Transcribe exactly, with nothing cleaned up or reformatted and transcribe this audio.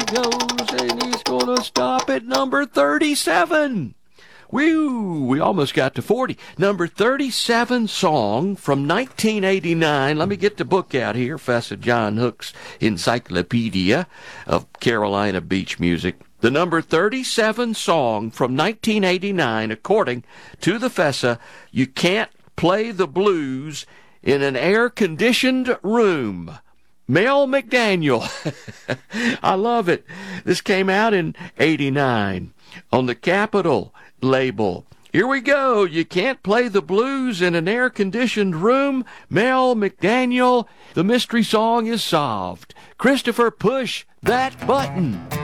he goes, and he's going to stop at number thirty-seven. Woo! We almost got to forty. Number thirty-seven song from nineteen eighty-nine. Let me get the book out here, Professor John Hook's Encyclopedia of Carolina Beach Music. The number thirty-seven song from nineteen eighty-nine, according to the Fessa, You Can't Play the Blues in an Air-Conditioned Room. Mel McDaniel. I love it. This came out in eighty-nine on the Capitol label. Here we go. You can't play the blues in an air-conditioned room. Mel McDaniel. The mystery song is solved. Christopher, push that button.